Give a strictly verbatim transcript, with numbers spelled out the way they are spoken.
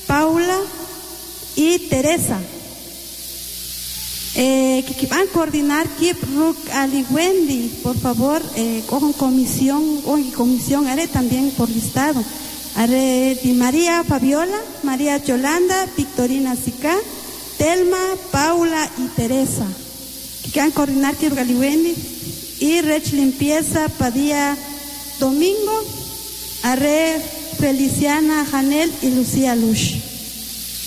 Paula y Teresa. Eh, que van a coordinar Kip Ruk Ali Wendy, por favor, eh, cojan comisión, cojan comisión, haré también por listado. Haré de María Fabiola, María Yolanda, Victorina Sica, Telma, Paula y Teresa. Que van a coordinar Kip Ruk Ali Wendy y Rech Limpieza Padilla Domingo, haré Feliciana Janel y Lucía Lush.